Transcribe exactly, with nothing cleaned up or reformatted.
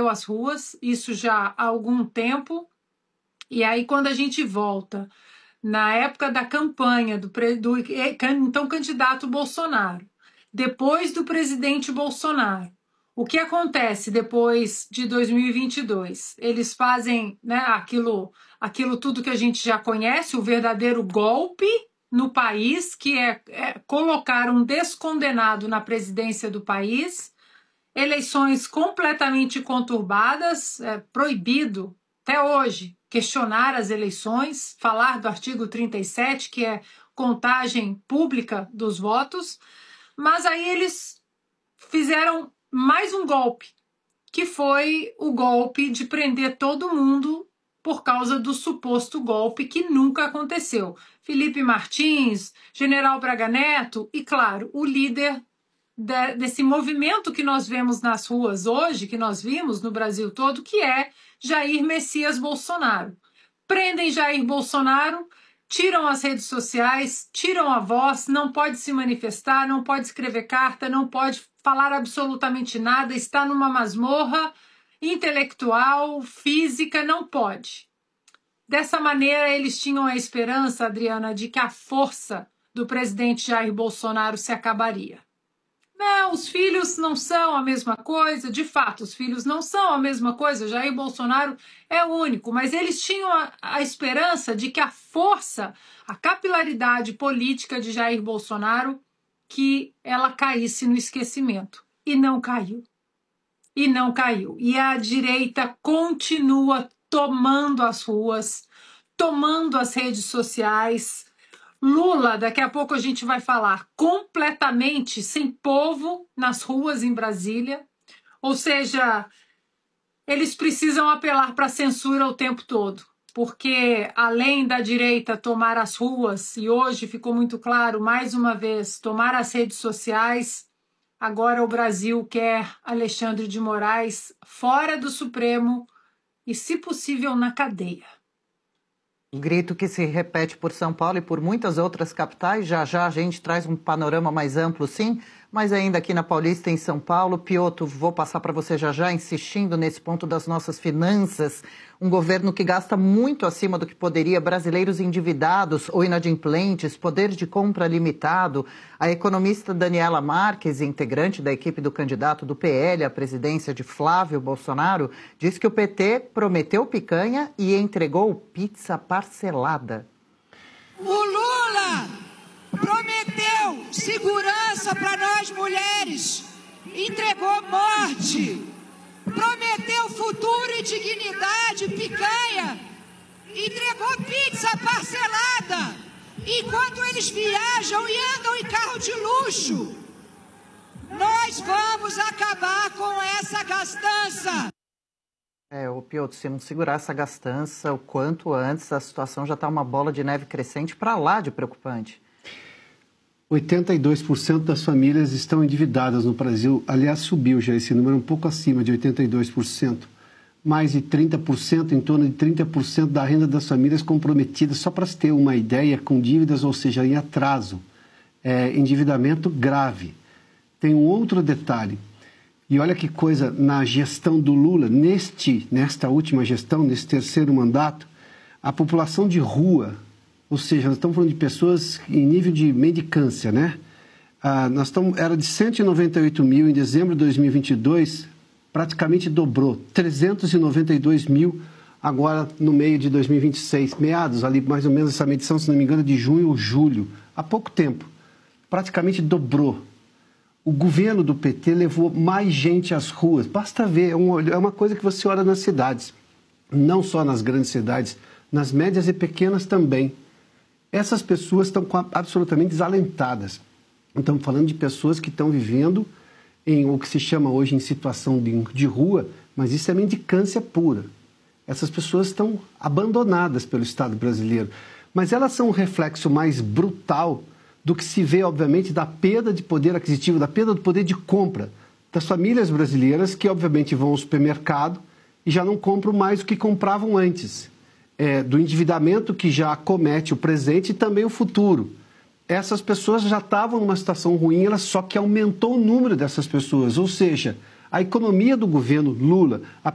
prendeu as ruas, isso já há algum tempo. E aí, quando a gente volta na época da campanha do, do então candidato Bolsonaro, depois do presidente Bolsonaro, o que acontece depois de dois mil e vinte e dois? Eles fazem, né, aquilo, aquilo tudo que a gente já conhece, o verdadeiro golpe no país, que é, é colocar um descondenado na presidência do país, eleições completamente conturbadas, é proibido até hoje questionar as eleições, falar do artigo trinta e sete, que é contagem pública dos votos, mas aí eles fizeram mais um golpe, que foi o golpe de prender todo mundo por causa do suposto golpe que nunca aconteceu. Felipe Martins, General Braga Neto e, claro, o líder de, desse movimento que nós vemos nas ruas hoje, que nós vimos no Brasil todo, que é Jair Messias Bolsonaro. Prendem Jair Bolsonaro, tiram as redes sociais, tiram a voz, não pode se manifestar, não pode escrever carta, não pode falar absolutamente nada, está numa masmorra intelectual, física, não pode. Dessa maneira, eles tinham a esperança, Adriana, de que a força do presidente Jair Bolsonaro se acabaria. Não, os filhos não são a mesma coisa, de fato, os filhos não são a mesma coisa, Jair Bolsonaro é o único, mas eles tinham a, a esperança de que a força, a capilaridade política de Jair Bolsonaro, que ela caísse no esquecimento. E não caiu. E não caiu. E a direita continua tomando as ruas, tomando as redes sociais. Lula, daqui a pouco a gente vai falar, completamente sem povo nas ruas em Brasília. Ou seja, eles precisam apelar para a censura o tempo todo. Porque além da direita tomar as ruas, e hoje ficou muito claro, mais uma vez, tomar as redes sociais, agora o Brasil quer Alexandre de Moraes fora do Supremo e, se possível, na cadeia. Um grito que se repete por São Paulo e por muitas outras capitais. Já já a gente traz um panorama mais amplo, sim, mas ainda aqui na Paulista, em São Paulo. Piotr, vou passar para você já já, insistindo nesse ponto das nossas finanças. Um governo que gasta muito acima do que poderia, brasileiros endividados ou inadimplentes, poder de compra limitado. A economista Daniela Marques, integrante da equipe do candidato do P L à presidência de Flávio Bolsonaro, diz que o P T prometeu picanha e entregou pizza parcelada. O Lula prometeu segurança para nós mulheres, entregou morte. Prometeu futuro e dignidade, picanha, entregou pizza parcelada. Enquanto eles viajam e andam em carro de luxo, nós vamos acabar com essa gastança. É, o Piotr, se não segurar essa gastança o quanto antes, a situação já está uma bola de neve crescente para lá de preocupante. oitenta e dois por cento das famílias estão endividadas no Brasil. Aliás, subiu já esse número, um pouco acima de oitenta e dois por cento. Mais de trinta por cento, em torno de trinta por cento da renda das famílias comprometidas, só para se ter uma ideia, com dívidas, ou seja, em atraso. É, endividamento grave. Tem um outro detalhe. E olha que coisa, na gestão do Lula, neste, nesta última gestão, nesse terceiro mandato, a população de rua, ou seja, nós estamos falando de pessoas em nível de mendicância, né? Ah, nós estamos, era de cento e noventa e oito mil em dezembro de dois mil e vinte e dois, praticamente dobrou, trezentos e noventa e dois mil agora no meio de dois mil e vinte e seis, meados ali, mais ou menos essa medição, se não me engano, de junho ou julho, há pouco tempo, praticamente dobrou. O governo do P T levou mais gente às ruas, basta ver, é, um, é uma coisa que você olha nas cidades, não só nas grandes cidades, nas médias e pequenas também. Essas pessoas estão absolutamente desalentadas. Estamos falando de pessoas que estão vivendo em o que se chama hoje em situação de, de rua, mas isso é mendicância pura. Essas pessoas estão abandonadas pelo Estado brasileiro. Mas elas são um reflexo mais brutal do que se vê, obviamente, da perda de poder aquisitivo, da perda do poder de compra das famílias brasileiras que, obviamente, vão ao supermercado e já não compram mais o que compravam antes. É, do endividamento que já acomete o presente e também o futuro. Essas pessoas já estavam numa situação ruim, ela só que aumentou o número dessas pessoas, ou seja, a economia do governo Lula,